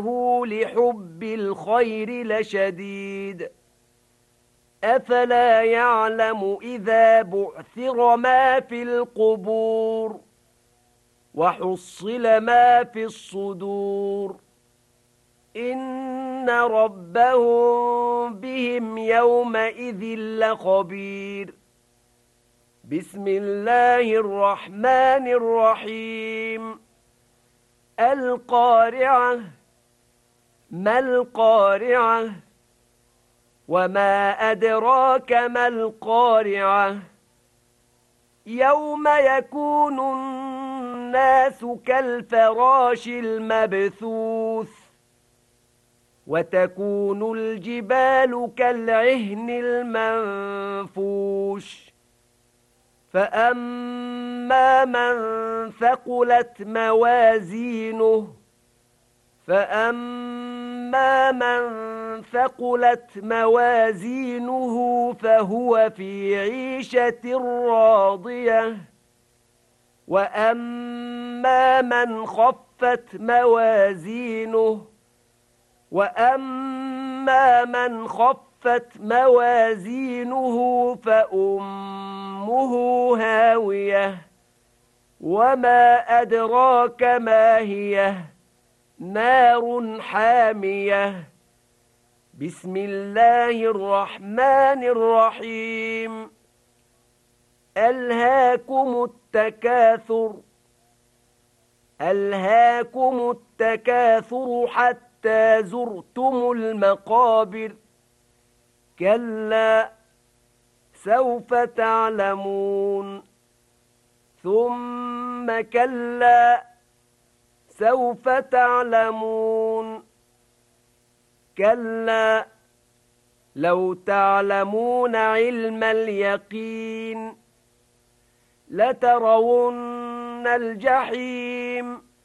لحب الخير لشديد أفلا يعلم إذا بعثر ما في القبور وحصل ما في الصدور إن ربهم بهم يومئذ لخبير بسم الله الرحمن الرحيم القارعة ما القارعة وما أدراك ما القارعة يوم يكون الناس كالفراش المبثوث وتكون الجبال كالعهن المنفوش فأما من ثقلت موازينه فهو في عيشة راضية وأما من خفت موازينه فأمه هاوية وما أدراك ما هي نار حامية بسم الله الرحمن الرحيم ألهاكم التكاثر حتى زرتم المقابر كلا سوف تعلمون ثم كلا سوف تعلمون كلا لو تعلمون علم اليقين لترون الجحيم